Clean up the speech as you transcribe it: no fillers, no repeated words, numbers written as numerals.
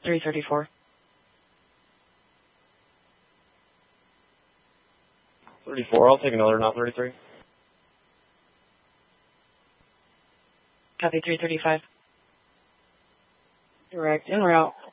334. 34, I'll take another knot 33. Copy 335. Direct en route.